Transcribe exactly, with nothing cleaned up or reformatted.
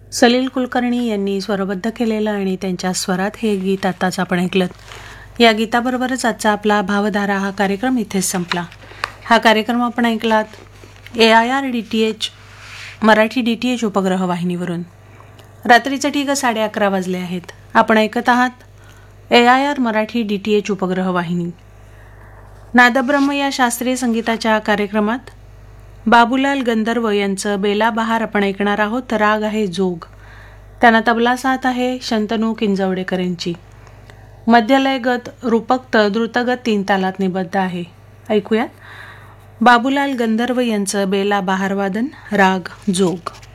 सलील कुलकर्णी यांनी स्वरबद्ध केलेलं आणि त्यांच्या स्वरात हे गीत आत्ताच आपण ऐकलं. या गीताबरोबरच आजचा आपला भावधारा हा कार्यक्रम इथेच संपला. हा कार्यक्रम आपण ऐकलात ए I R D T H Marathi D T H उपग्रह वाहिनीवरून. रात्रीचे ठीक साडे अकरा वाजले आहेत. आपण ऐकत आहात ए I R Marathi D T H उपग्रह वाहिनी. नादब्रह्म या शास्त्रीय संगीताच्या कार्यक्रमात बाबूलाल गंधर्व यांचं बेला बहार आपण ऐकणार आहोत. राग आहे जोग. त्यांना तबला साथ आहे शंतनू किंजवडेकर यांची. मध्यलय गत रूपक द्रुतगत तीन तालात निबद्ध आहे. ऐकूयात बाबूलाल गंधर्व यांचं बेला बहार वादन राग जोग.